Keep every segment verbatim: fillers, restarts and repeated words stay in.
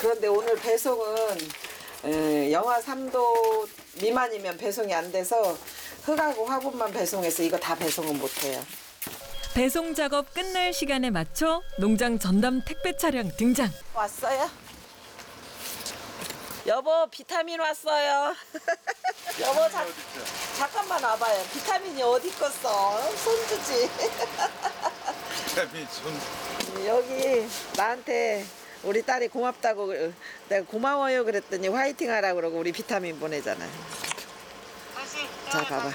그런데 오늘 배송은 에, 영하 삼 도 미만이면 배송이 안 돼서 흙하고 화분만 배송해서 이거 다 배송은 못해요. 배송 작업 끝날 시간에 맞춰 농장 전담 택배 차량 등장. 왔어요? 여보 비타민 왔어요. 여보 자, 잠깐만 와봐요. 비타민이 어디 있겠어? 손 주지. 비타민 손. 여기 나한테 우리 딸이 고맙다고 내가 고마워요 그랬더니 화이팅 하라고 그러고 우리 비타민 보내잖아요. 자 봐봐.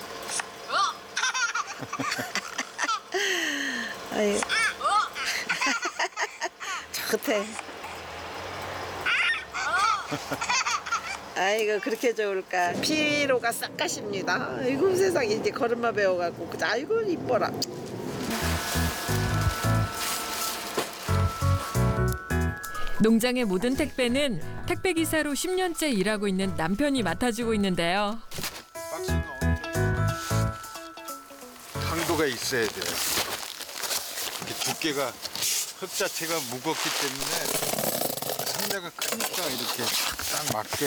아이 좋대. 아이고 그렇게 좋을까. 피로가 싹 가십니다. 아이고 세상에 이제 걸음마 배워갖고 아이고 이뻐라. 농장의 모든 택배는 택배 기사로 십 년째 일하고 있는 남편이 맡아주고 있는데요. 박스가 어느 정도 강도가 있어야 돼요. 이렇게 두께가 흙 자체가 무겁기 때문에 상자가 크니까 이렇게 딱 맞게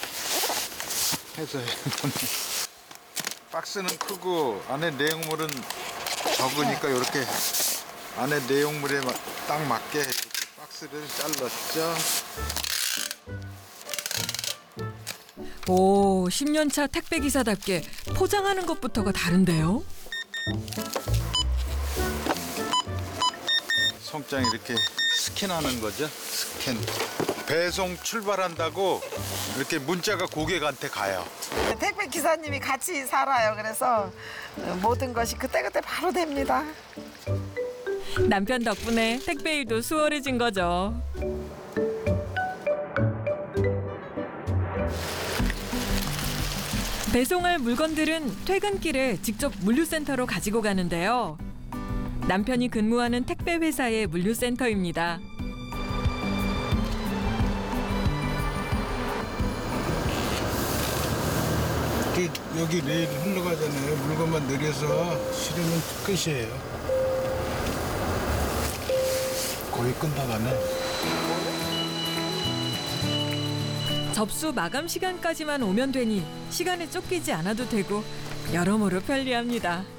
해서 해놓는. 박스는 크고 안에 내용물은 적으니까 이렇게 안에 내용물에 딱 맞게 이렇게 박스를 잘랐죠. 오, 십 년 차 택배 기사답게 포장하는 것부터가 다른데요. 송장 이렇게 스캔하는 거죠. 스캔. 배송 출발한다고 이렇게 문자가 고객한테 가요. 택배 기사님이 같이 살아요. 그래서 모든 것이 그때그때 바로 됩니다. 남편 덕분에 택배 일도 수월해진 거죠. 배송할 물건들은 퇴근길에 직접 물류센터로 가지고 가는데요. 남편이 근무하는 택배 회사의 물류센터입니다. 여기 레일 흘러가잖아요. 물건만 내려서 실으면 끝이에요. 거의 끝나가네. 접수 마감 시간까지만 오면 되니 시간에 쫓기지 않아도 되고 여러모로 편리합니다.